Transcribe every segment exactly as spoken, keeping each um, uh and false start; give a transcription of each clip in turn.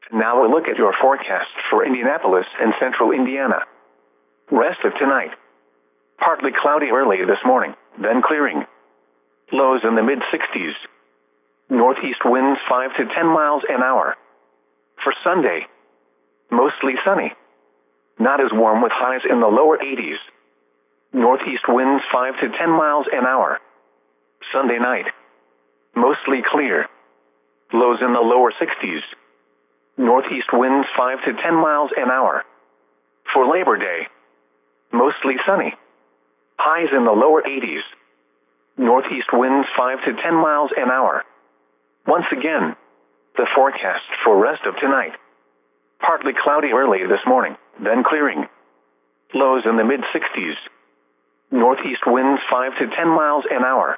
Now a look at your forecast for Indianapolis and central Indiana. Rest of tonight. Partly cloudy early this morning, then clearing. Lows in the mid sixties. Northeast winds five to ten miles an hour. For Sunday, mostly sunny. Not as warm with highs in the lower eighties. Northeast winds five to ten miles an hour. Sunday night, mostly clear. Lows in the lower sixties. Northeast winds five to ten miles an hour. For Labor Day, mostly sunny. Highs in the lower eighties. Northeast winds five to ten miles an hour. Once again, the forecast for rest of tonight. Partly cloudy early this morning, then clearing. Lows in the mid sixties. Northeast winds five to ten miles an hour.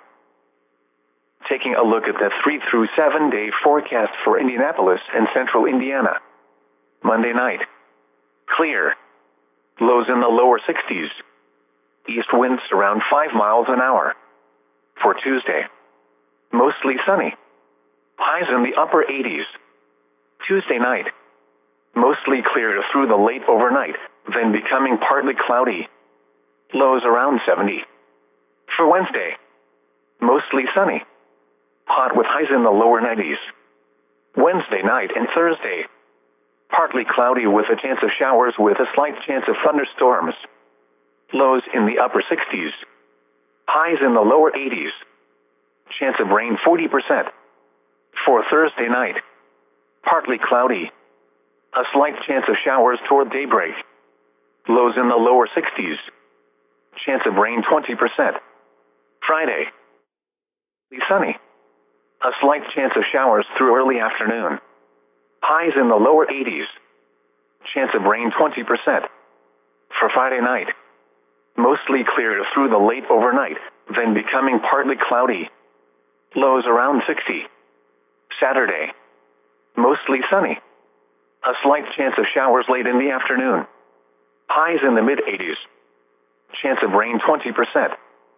Taking a look at the three through seven day forecast for Indianapolis and central Indiana. Monday night, clear. Lows in the lower sixties. East winds around five miles an hour. For Tuesday, mostly sunny. Highs in the upper eighties. Tuesday night, mostly clear through the late overnight, then becoming partly cloudy. Lows around seventy. For Wednesday, mostly sunny. Hot with highs in the lower nineties. Wednesday night and Thursday, partly cloudy with a chance of showers with a slight chance of thunderstorms. Lows in the upper sixties. Highs in the lower eighties. Chance of rain forty percent. For Thursday night, partly cloudy. A slight chance of showers toward daybreak. Lows in the lower sixties. Chance of rain twenty percent. Friday, sunny. A slight chance of showers through early afternoon. Highs in the lower eighties. Chance of rain twenty percent. For Friday night, mostly clear through the late overnight, then becoming partly cloudy. Lows around sixty. Saturday, mostly sunny. A slight chance of showers late in the afternoon. Highs in the mid eighties. Chance of rain twenty percent.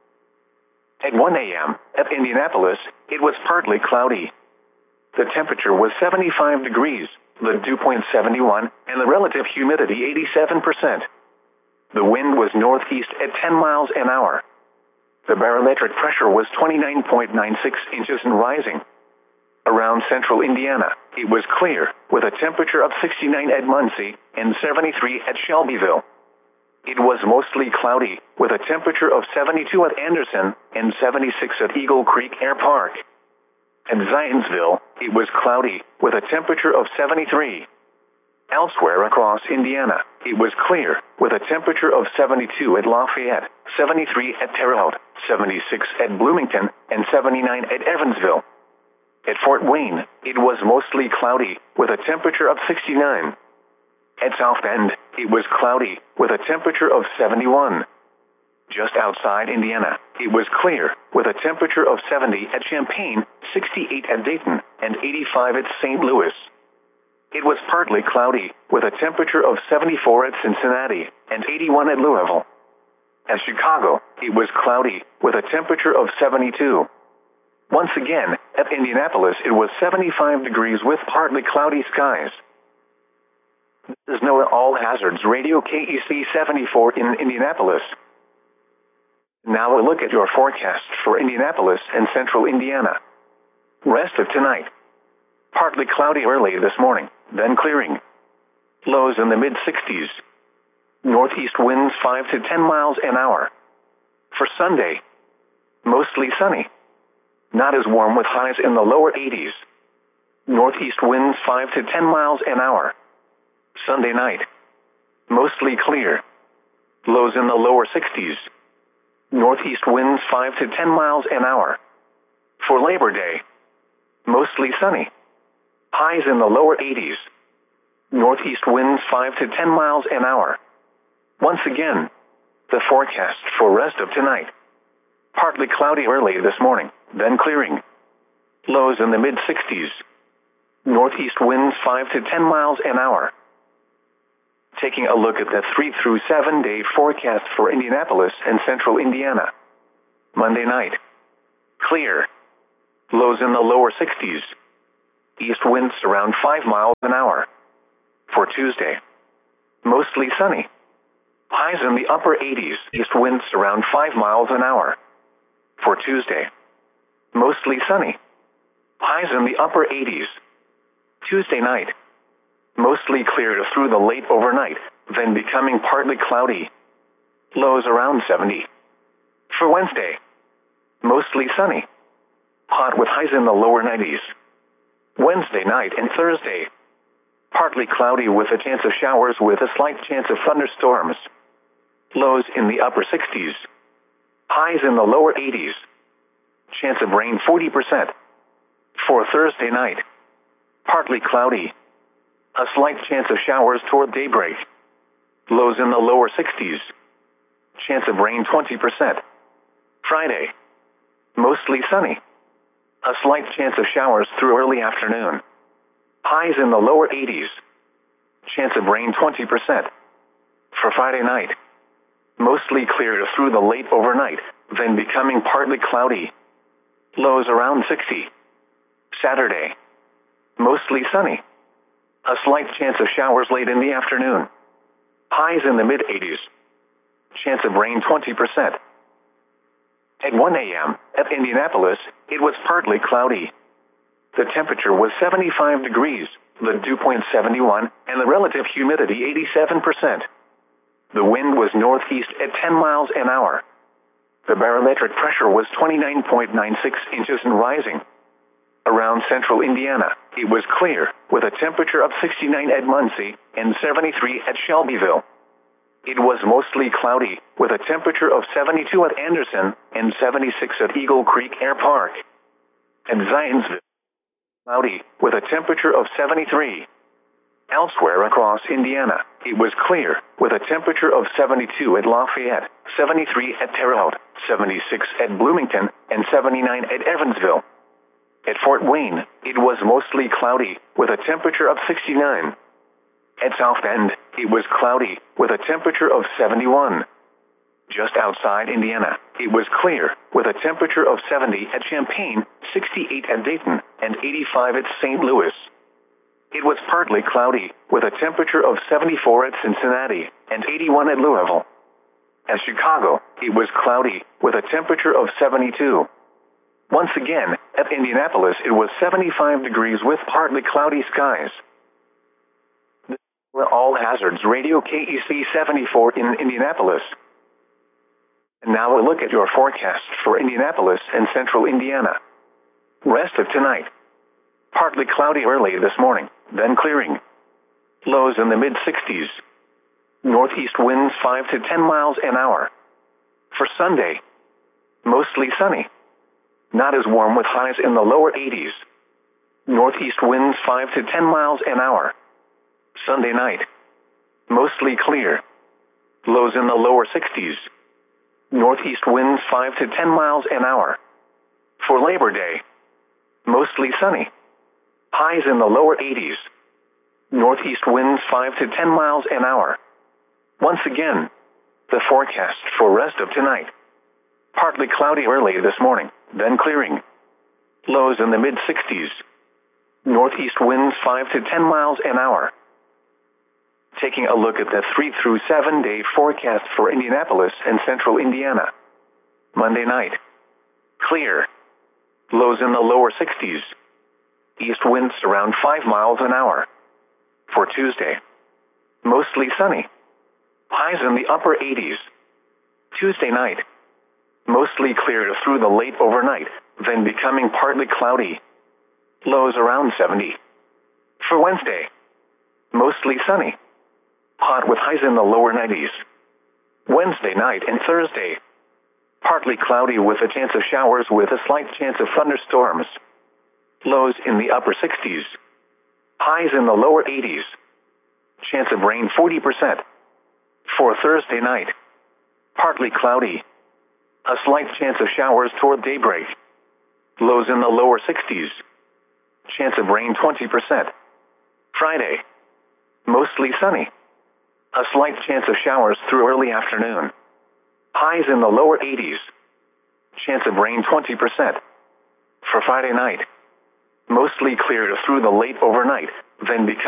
At one a.m. at Indianapolis, it was partly cloudy. The temperature was seventy-five degrees, the dew point seventy-one, and the relative humidity eighty-seven percent. The wind was northeast at ten miles an hour. The barometric pressure was twenty-nine point nine six inches and rising. Around central Indiana, it was clear, with a temperature of sixty-nine at Muncie and seventy-three at Shelbyville. It was mostly cloudy, with a temperature of seventy-two at Anderson and seventy-six at Eagle Creek Air Park. At Zionsville, it was cloudy, with a temperature of seventy-three. Elsewhere across Indiana, it was clear, with a temperature of seventy-two at Lafayette, seventy-three at Terre Haute, seventy-six at Bloomington, and seventy-nine at Evansville. At Fort Wayne, it was mostly cloudy, with a temperature of sixty-nine. At South Bend, it was cloudy, with a temperature of seventy-one. Just outside Indiana, it was clear, with a temperature of seventy at Champaign, sixty-eight at Dayton, and eighty-five at Saint Louis. It was partly cloudy, with a temperature of seventy-four at Cincinnati, and eighty-one at Louisville. At Chicago, it was cloudy, with a temperature of seventy-two. Once again, at Indianapolis, it was seventy-five degrees with partly cloudy skies. This is NOAA All Hazards Radio K E C seventy-four in Indianapolis. Now a look at your forecast for Indianapolis and central Indiana. Rest of tonight. Partly cloudy early this morning, then clearing. Lows in the mid sixties. Northeast winds five to ten miles an hour. For Sunday, mostly sunny. Not as warm with highs in the lower eighties. Northeast winds five to ten miles an hour. Sunday night, mostly clear. Lows in the lower sixties. Northeast winds five to ten miles an hour. For Labor Day, mostly sunny. Highs in the lower eighties. Northeast winds five to ten miles an hour. Once again, the forecast for rest of tonight. Partly cloudy early this morning, then clearing. Lows in the mid sixties. Northeast winds five to ten miles an hour. Taking a look at the three through seven day forecast for Indianapolis and central Indiana. Monday night, clear. Lows in the lower sixties. East winds around five miles an hour. For Tuesday, mostly sunny. Highs in the upper eighties, east winds around five miles an hour. For Tuesday, mostly sunny. Highs in the upper eighties. Tuesday night, mostly clear through the late overnight, then becoming partly cloudy. Lows around seventy. For Wednesday, mostly sunny. Hot with highs in the lower nineties. Wednesday night and Thursday, partly cloudy with a chance of showers with a slight chance of thunderstorms. Lows in the upper sixties. Highs in the lower eighties. Chance of rain forty percent. For Thursday night, partly cloudy. A slight chance of showers toward daybreak. Lows in the lower sixties. Chance of rain twenty percent. Friday, mostly sunny. A slight chance of showers through early afternoon. Highs in the lower eighties. Chance of rain twenty percent. For Friday night, mostly clear through the late overnight, then becoming partly cloudy. Lows around sixty. Saturday, mostly sunny. A slight chance of showers late in the afternoon. Highs in the mid-eighties. Chance of rain twenty percent. At one a.m., at Indianapolis, it was partly cloudy. The temperature was seventy-five degrees, the dew point seventy-one, and the relative humidity eighty-seven percent. The wind was northeast at ten miles an hour. The barometric pressure was twenty-nine point nine six inches and rising. Around central Indiana, it was clear, with a temperature of sixty-nine at Muncie and seventy-three at Shelbyville. It was mostly cloudy, with a temperature of seventy-two at Anderson and seventy-six at Eagle Creek Air Park. At Zionsville, cloudy, with a temperature of seventy-three. Elsewhere across Indiana, it was clear, with a temperature of seventy-two at Lafayette, seventy-three at Terre Haute, seventy-six at Bloomington, and seventy-nine at Evansville. At Fort Wayne, it was mostly cloudy, with a temperature of sixty-nine. At South Bend, it was cloudy, with a temperature of seventy-one. Just outside Indiana, it was clear, with a temperature of seventy at Champaign, sixty-eight at Dayton, and eighty-five at Saint Louis. It was partly cloudy, with a temperature of seventy-four at Cincinnati, and eighty-one at Louisville. At Chicago, it was cloudy, with a temperature of seventy-two. Once again, at Indianapolis, it was seventy-five degrees with partly cloudy skies. All Hazards Radio K E C seventy-four in Indianapolis. And now a look at your forecast for Indianapolis and central Indiana. Rest of tonight. Partly cloudy early this morning, then clearing. Lows in the mid-sixties. Northeast winds five to ten miles an hour. For Sunday, mostly sunny. Not as warm with highs in the lower eighties. Northeast winds five to ten miles an hour. Sunday night, mostly clear. Lows in the lower sixties. Northeast winds five to ten miles an hour. For Labor Day, mostly sunny. Highs in the lower eighties. Northeast winds five to ten miles an hour. Once again, the forecast for rest of tonight. Partly cloudy early this morning, then clearing. Lows in the mid-sixties. Northeast winds five to ten miles an hour. Taking a look at the three through seven day forecast for Indianapolis and central Indiana. Monday night, clear. Lows in the lower sixties. East winds around five miles an hour. For Tuesday, mostly sunny. Highs in the upper eighties. Tuesday night, mostly clear through the late overnight, then becoming partly cloudy. Lows around seventy. For Wednesday, mostly sunny. Hot with highs in the lower nineties. Wednesday night and Thursday, partly cloudy with a chance of showers with a slight chance of thunderstorms. Lows in the upper sixties. Highs in the lower eighties. Chance of rain forty percent. For Thursday night, partly cloudy. A slight chance of showers toward daybreak. Lows in the lower sixties. Chance of rain twenty percent. Friday, mostly sunny. A slight chance of showers through early afternoon. Highs in the lower eighties. Chance of rain twenty percent. For Friday night, mostly clear through the late overnight, then becoming